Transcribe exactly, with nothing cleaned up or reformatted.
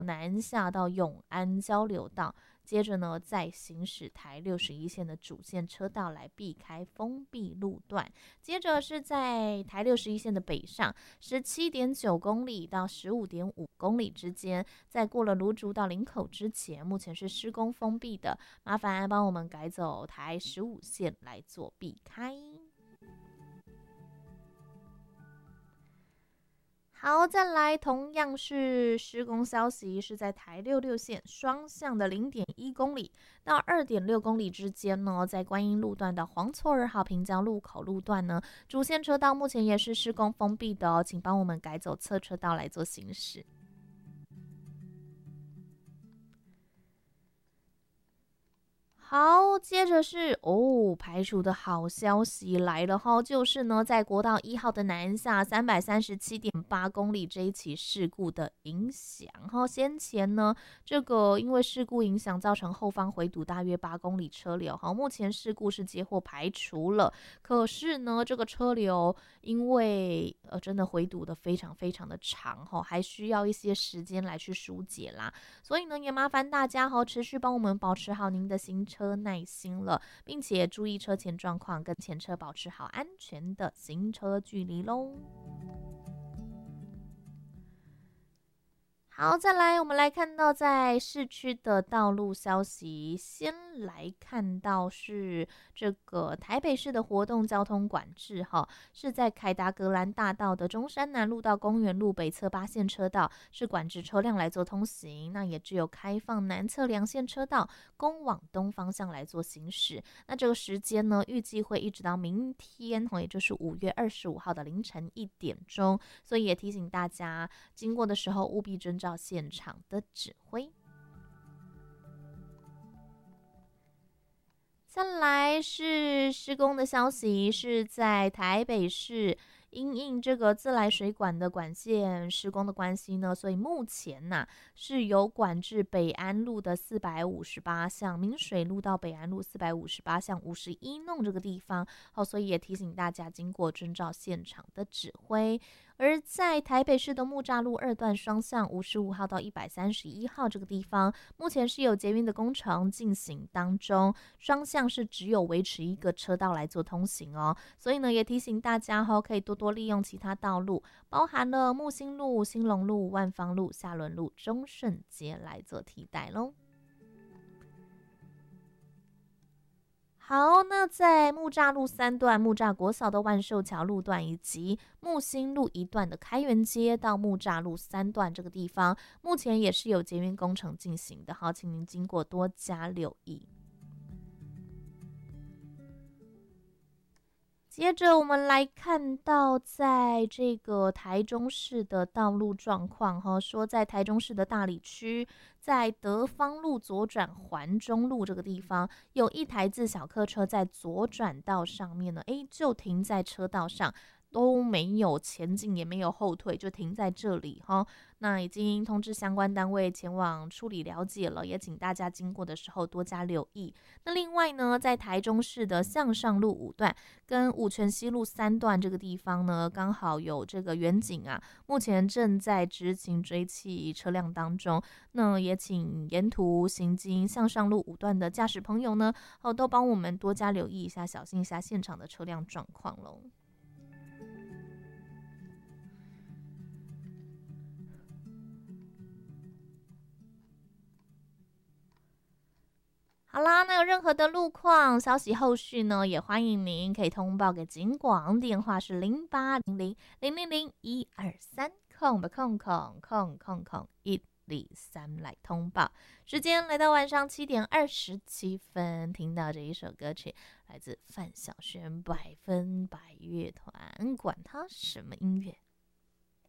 南下到永安交流道，接着呢再行驶台六十一线的主线车道来避开封闭路段。接着是在台六十一线的北上十七点九公里到十五点五公里之间，在过了芦竹到林口之前，目前是施工封闭的，麻烦帮我们改走台十五线来做避开。好，再来，同样是施工消息，是在台六六线双向的零点一公里到二点六公里之间呢，在观音路段到黄厝二号平交路口路段呢，主线车道目前也是施工封闭的哦，请帮我们改走侧车道来做行驶。好，接着是哦，排除的好消息来了哈，就是呢，在国道一号的南下三百三十七点八公里这一起事故的影响哈，先前呢，这个因为事故影响造成后方回堵大约八公里车流哈，目前事故是接获排除了，可是呢，这个车流因为呃真的回堵的非常非常的长哈，还需要一些时间来去疏解啦，所以呢，也麻烦大家哈，持续帮我们保持好您的行车车耐心了，并且注意车前状况，跟前车保持好安全的行车距离咯。好，再来，我们来看到在市区的道路消息。先来看到是这个台北市的活动交通管制，哈，是在凯达格兰大道的中山南路到公园路北侧八线车道是管制车辆来做通行，那也只有开放南侧两线车道供往东方向来做行驶。那这个时间呢，预计会一直到明天，也就是五月二十五号的凌晨一点钟，所以也提醒大家，经过的时候务必遵照现场的指挥。再来是施工的消息，是在台北市因应这个自来水管的管线施工的关系呢，所以目前呐、啊、是有管制北安路的四百五十八巷、明水路到北安路四百五十八巷五十一弄这个地方，好，所以也提醒大家经过遵照现场的指挥。而在台北市的木栅路二段双向五十五号到一百三十一号这个地方，目前是有捷运的工程进行当中，双向是只有维持一个车道来做通行哦，所以呢也提醒大家哈、哦，可以多多利用其他道路，包含了木星路、兴隆路、万芳路、下仑路、中顺街来做替代咯。好，那在木栅路三段、木栅国小的万寿桥路段以及木星路一段的开元街到木栅路三段这个地方，目前也是有捷运工程进行的，好，请您经过多加留意。接着我们来看到在这个台中市的道路状况，说在台中市的大里区，在德芳路左转环中路这个地方，有一台自小客车在左转道上面呢，诶，就停在车道上，都没有前进也没有后退，就停在这里哈。那已经通知相关单位前往处理了解了，也请大家经过的时候多加留意。那另外呢，在台中市的向上路五段跟五权西路三段这个地方呢，刚好有这个远景啊，目前正在执勤追缉车辆当中。那也请沿途行经向上路五段的驾驶朋友呢，哦，都帮我们多加留意一下，小心一下现场的车辆状况喽。好啦，那有任何的路况消息后续呢，也欢迎您可以通报给警广，电话是零八零零零零零一二三空吧空空空空空一零三来通报。时间来到晚上七点二十七分，听到这一首歌曲，来自范晓萱百分百乐团，管他什么音乐。